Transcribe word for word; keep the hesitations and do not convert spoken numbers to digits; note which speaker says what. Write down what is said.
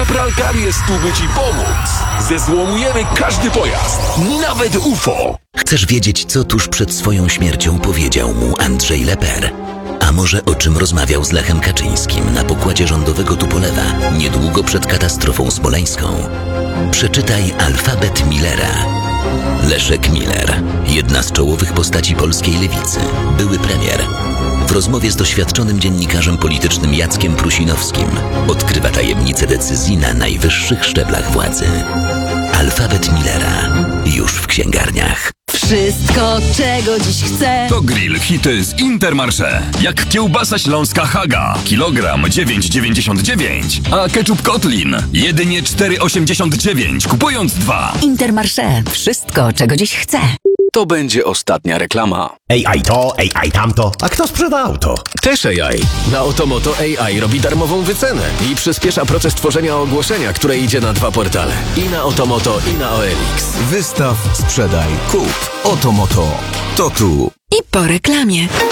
Speaker 1: Moja pralka jest tu, by Ci pomóc. Zezłomujemy każdy pojazd, nawet U F O.
Speaker 2: Chcesz wiedzieć, co tuż przed swoją śmiercią powiedział mu Andrzej Leper? A może o czym rozmawiał z Lechem Kaczyńskim na pokładzie rządowego Tupolewa niedługo przed katastrofą smoleńską? Przeczytaj Alfabet Millera. Leszek Miller, jedna z czołowych postaci polskiej lewicy, były premier. W rozmowie z doświadczonym dziennikarzem politycznym Jackiem Prusinowskim odkrywa tajemnice decyzji na najwyższych szczeblach władzy. Alfabet Millera, już w księgarniach.
Speaker 3: Wszystko, czego dziś chcę.
Speaker 4: To grill hity z Intermarché. Jak kiełbasa śląska Haga. Kilogram dziewięć dziewięćdziesiąt dziewięć. A ketchup Kotlin jedynie cztery osiemdziesiąt dziewięć. Kupując dwa.
Speaker 3: Intermarché. Wszystko, czego dziś chcę.
Speaker 5: To będzie ostatnia reklama.
Speaker 6: A I to, A I tamto. A kto sprzeda auto?
Speaker 5: Też A I. Na Otomoto A I robi darmową wycenę i przyspiesza proces tworzenia ogłoszenia, które idzie na dwa portale. I na Otomoto, i na O L X.
Speaker 7: Wystaw, sprzedaj, kup. Otomoto. To tu.
Speaker 3: I po reklamie.